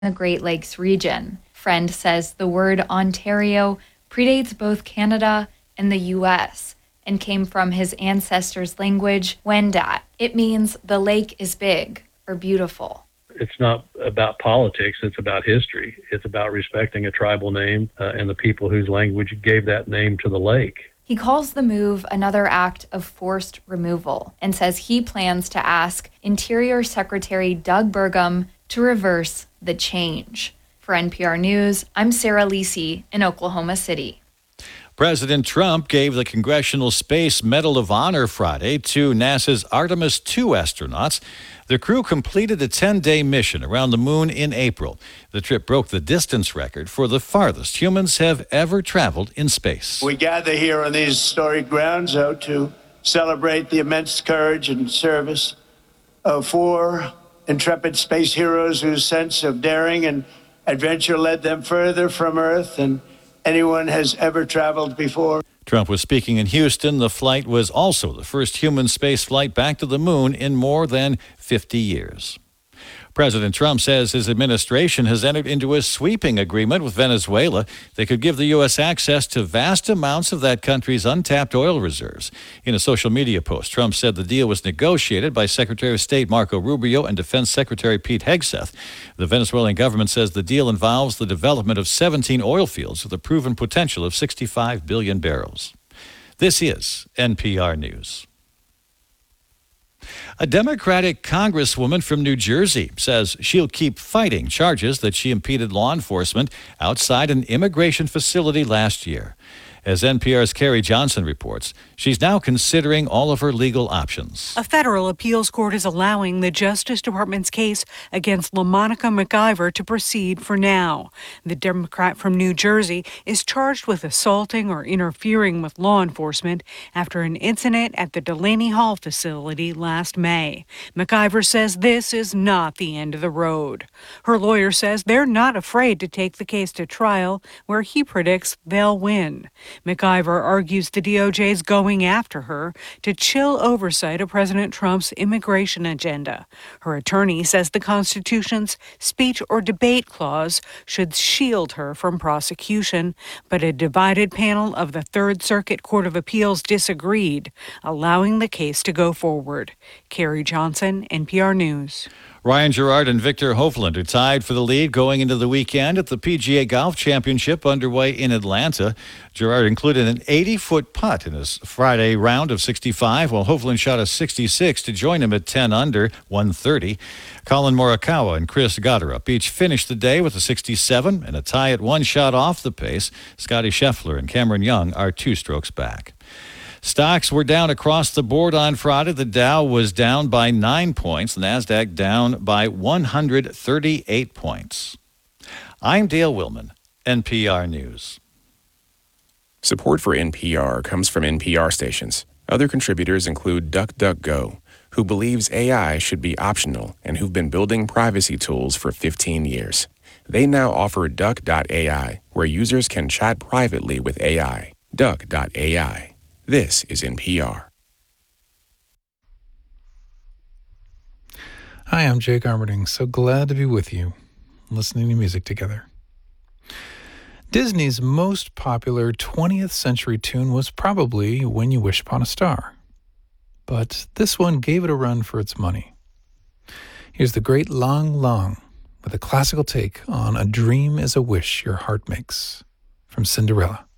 the Great Lakes region. Friend says the word Ontario predates both Canada and the U.S. and came from his ancestors' language, Wendat. It means the lake is big or beautiful. It's not about politics, it's about history. It's about respecting a tribal name and the people whose language gave that name to the lake. He calls the move another act of forced removal and says he plans to ask Interior Secretary Doug Burgum to reverse the change. For NPR News, I'm Sarah Lisi in Oklahoma City. President Trump gave the Congressional Space Medal of Honor Friday to NASA's Artemis II astronauts. The crew completed a 10-day mission around the moon in April. The trip broke the distance record for the farthest humans have ever traveled in space. We gather here on these historic grounds, to celebrate the immense courage and service of 4 intrepid space heroes whose sense of daring and adventure led them further from Earth than anyone has ever traveled before. Trump was speaking in Houston. The flight was also the first human space flight back to the moon in more than 50 years. President Trump says his administration has entered into a sweeping agreement with Venezuela that could give the U.S. access to vast amounts of that country's untapped oil reserves. In a social media post, Trump said the deal was negotiated by Secretary of State Marco Rubio and Defense Secretary Pete Hegseth. The Venezuelan government says the deal involves the development of 17 oil fields with a proven potential of 65 billion barrels. This is NPR News. A Democratic congresswoman from New Jersey says she'll keep fighting charges that she impeded law enforcement outside an immigration facility last year. As NPR's Carrie Johnson reports, she's now considering all of her legal options. A federal appeals court is allowing the Justice Department's case against LaMonica McIver to proceed for now. The Democrat from New Jersey is charged with assaulting or interfering with law enforcement after an incident at the Delaney Hall facility last May. McIver says this is not the end of the road. Her lawyer says they're not afraid to take the case to trial, where he predicts they'll win. McIver argues the DOJ is going after her to chill oversight of President Trump's immigration agenda. Her attorney says the Constitution's speech or debate clause should shield her from prosecution, but a divided panel of the Third Circuit Court of Appeals disagreed, allowing the case to go forward. Carrie Johnson, NPR News. Ryan Gerard and Victor Hovland are tied for the lead going into the weekend at the PGA Golf Championship underway in Atlanta. Gerard included an 80-foot putt in his Friday round of 65, while Hovland shot a 66 to join him at 10 under, 130. Colin Morikawa and Chris Gotterup each finished the day with a 67 and a tie at one shot off the pace. Scotty Scheffler and Cameron Young are 2 strokes back. Stocks were down across the board on Friday. The Dow was down by 9 points. The Nasdaq down by 138 points. I'm Dale Willman, NPR News. Support for NPR comes from NPR stations. Other contributors include DuckDuckGo, who believes AI should be optional and who've been building privacy tools for 15 years. They now offer Duck.ai, where users can chat privately with AI. Duck.ai. This is NPR. Hi, I'm Jake Armerding. So glad to be with you, listening to music together. Disney's most popular 20th century tune was probably When You Wish Upon a Star. But this one gave it a run for its money. Here's the great Lang Lang with a classical take on A Dream is a Wish Your Heart Makes from Cinderella.